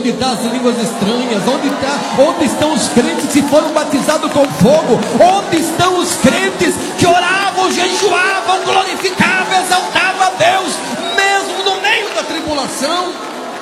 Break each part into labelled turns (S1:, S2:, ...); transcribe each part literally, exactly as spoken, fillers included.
S1: onde estão as línguas estranhas, onde, tá, onde estão os crentes que foram batizados com fogo, onde estão os crentes que oravam, jejuavam, glorificavam, exaltavam a Deus, mesmo no meio da tribulação.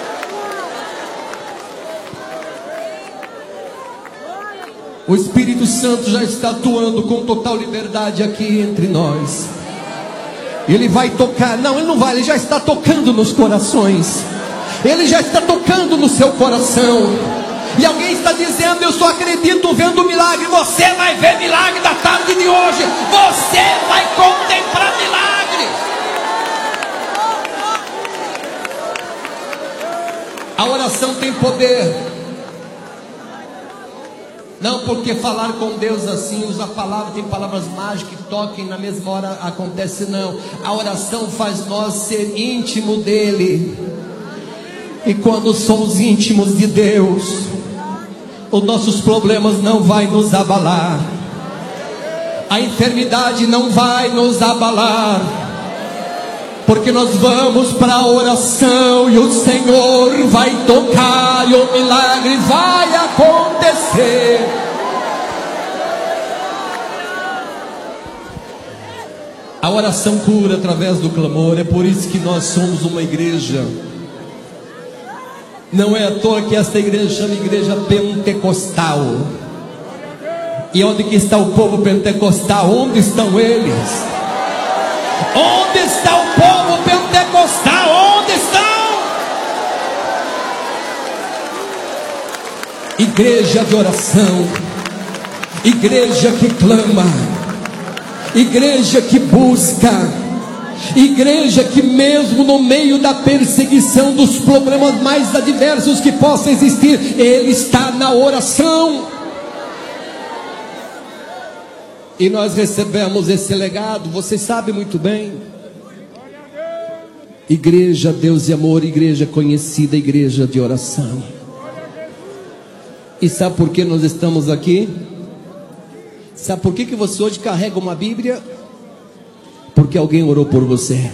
S1: O Espírito Santo já está atuando com total liberdade aqui entre nós. Ele vai tocar, não, ele não vai, ele já está tocando nos corações. Ele já está tocando no seu coração. E alguém está dizendo: eu só acredito vendo milagre. Você vai ver milagre da tarde de hoje. Você vai contemplar milagre. A oração tem poder. Não porque falar com Deus assim, usar palavras, tem palavras mágicas que toquem na mesma hora, acontece não. A oração faz nós ser íntimo dele. E quando somos íntimos de Deus, os nossos problemas não vai nos abalar, a enfermidade não vai nos abalar, porque nós vamos para a oração e o Senhor vai tocar e o milagre vai acontecer. A oração cura através do clamor. É por isso que nós somos uma igreja. Não é à toa que esta igreja chama igreja pentecostal. E onde que está o povo pentecostal? Onde estão eles? Onde está o povo pentecostal? Onde estão? Igreja de oração, igreja que clama, igreja que busca, igreja que mesmo no meio da perseguição, dos problemas mais adversos que possam existir, ele está na oração. E nós recebemos esse legado, vocês sabem muito bem. Igreja Deus e Amor, igreja conhecida, igreja de oração. E sabe por que nós estamos aqui? Sabe por que que você hoje carrega uma Bíblia? Porque alguém orou por você.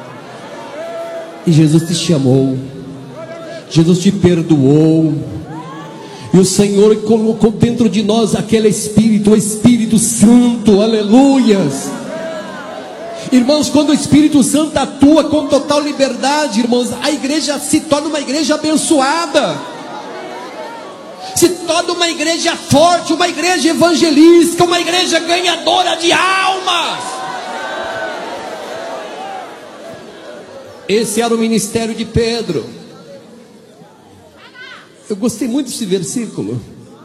S1: E Jesus te chamou, Jesus te perdoou. E o Senhor colocou dentro de nós aquele Espírito, o Espírito Santo, aleluias. Irmãos, quando o Espírito Santo atua com total liberdade, irmãos, a igreja se torna uma igreja abençoada, se torna uma igreja forte, uma igreja evangelística, uma igreja ganhadora de almas. Esse era o ministério de Pedro. Eu gostei muito desse versículo.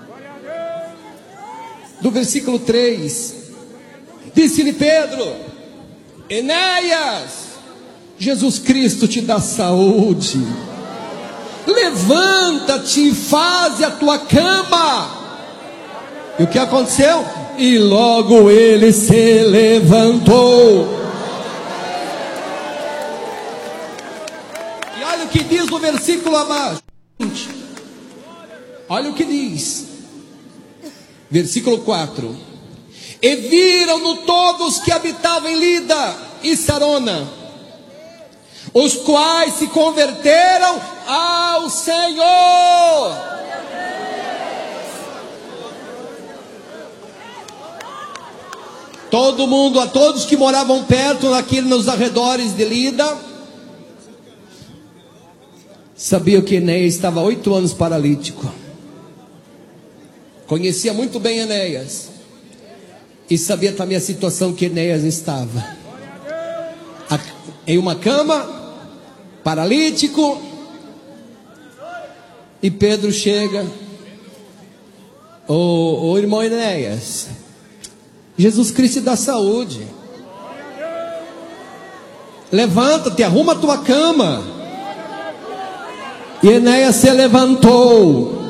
S1: Do versículo três. Disse-lhe Pedro: Enéas, Jesus Cristo te dá saúde. Levanta-te e faze a tua cama. E o que aconteceu? E logo ele se levantou. E olha o que diz no versículo abaixo. Olha o que diz, versículo quatro. E viram-no todos que habitavam em Lida e Sarona, os quais se converteram ao Senhor. Todo mundo, a todos que moravam perto, naquele, nos arredores de Lida, sabiam que Enéas estava há oito anos paralítico. Conhecia muito bem Enéas. E sabia também a situação que Enéas estava. Em uma cama, paralítico. E Pedro chega: Ô, ô irmão Enéas, Jesus Cristo dá saúde. Levanta-te, arruma a tua cama. E Enéas se levantou.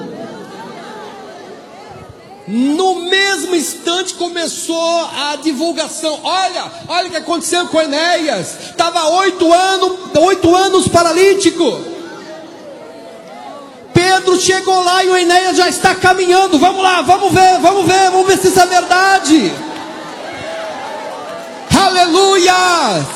S1: No mesmo instante começou a divulgação. Olha, olha o que aconteceu com Enéas. Estava oito anos, oito anos paralítico. Pedro chegou lá e o Enéas já está caminhando. Vamos lá, vamos ver, vamos ver, vamos ver se isso é verdade. Aleluia!